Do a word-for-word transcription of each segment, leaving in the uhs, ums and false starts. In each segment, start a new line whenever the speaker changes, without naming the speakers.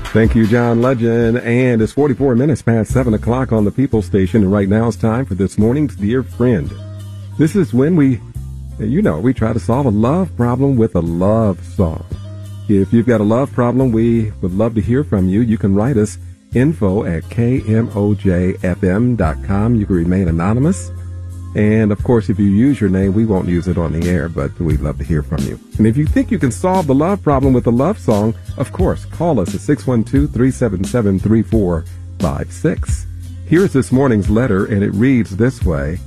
Thank you, John Legend. And it's forty-four minutes past seven o'clock on the People Station. And right now it's time for this morning's Dear Friend. This is when we, you know, we try to solve a love problem with a love song. If you've got a love problem, we would love to hear from you. You can write us info at K M O J F M dot com. You can remain anonymous. And, of course, if you use your name, we won't use it on the air, but we'd love to hear from you. And if you think you can solve the love problem with a love song, of course, call us at six one two, three seven seven, three four five six. Here's this morning's letter, and it reads this way.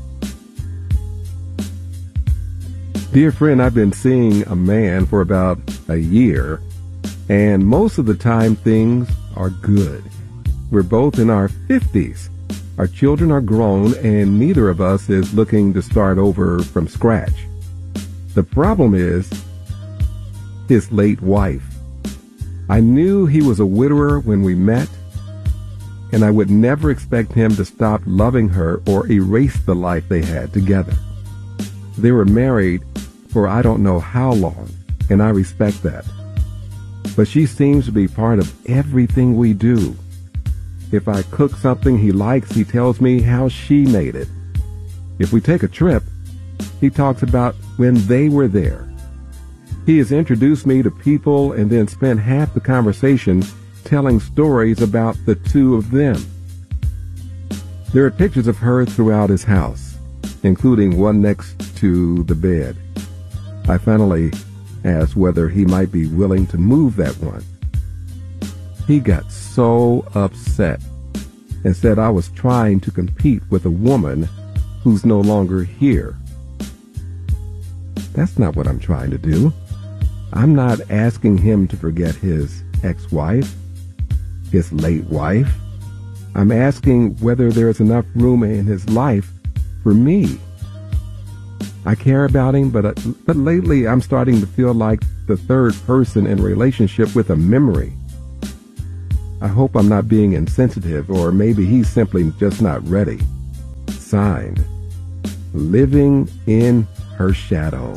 Dear friend, I've been seeing a man for about a year, and most of the time things are good. We're both in our fifties. Our children are grown, and neither of us is looking to start over from scratch. The problem is his late wife. I knew he was a widower when we met, and I would never expect him to stop loving her or erase the life they had together. They were married for I don't know how long, and I respect that. But she seems to be part of everything we do. If I cook something he likes, he tells me how she made it. If we take a trip, he talks about when they were there. He has introduced me to people and then spent half the conversation telling stories about the two of them. There are pictures of her throughout his house, including one next to the bed. I finally asked whether he might be willing to move that one. He got so upset and said I was trying to compete with a woman who's no longer here. That's not what I'm trying to do. I'm not asking him to forget his ex-wife, his late wife. I'm asking whether there's enough room in his life for me. I care about him, but, uh, but lately I'm starting to feel like the third person in a relationship with a memory. I hope I'm not being insensitive, or maybe he's simply just not ready. Signed, Living in Her Shadow.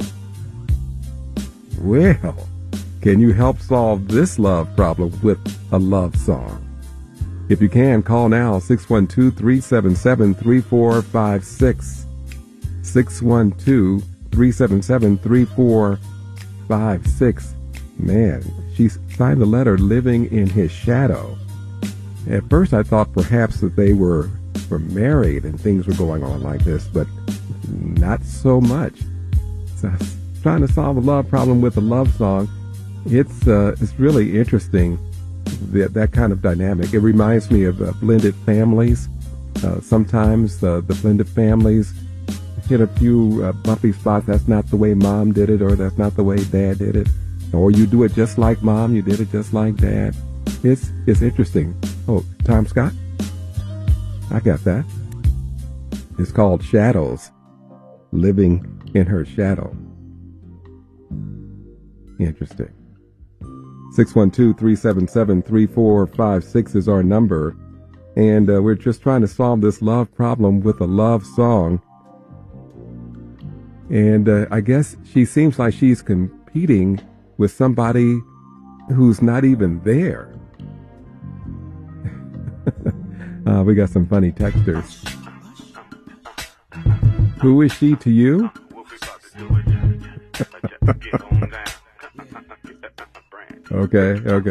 Well, can you help solve this love problem with a love song? If you can, call now, six one two, three seven seven, three four five six. six one two, three seven seven, three four five six. Man, she signed the letter Living in His Shadow. At first I thought perhaps that they were, were married and things were going on like this, but not so much. So, trying to solve a love problem with a love song, it's uh, it's really interesting, that, that kind of dynamic. It reminds me of uh, blended families. Uh, sometimes uh, the blended families hit a few uh, bumpy spots. That's not the way mom did it, or that's not the way dad did it. Or you do it just like mom, you did it just like dad. It's it's interesting. Oh, Tom Scott? I got that. It's called Shadows. Living in Her Shadow. Interesting. six one two, three seven seven, three four five six is our number. And uh, we're just trying to solve this love problem with a love song. And uh, I guess she seems like she's competing with somebody who's not even there. uh, we got some funny texters. Who is she to you? okay, okay.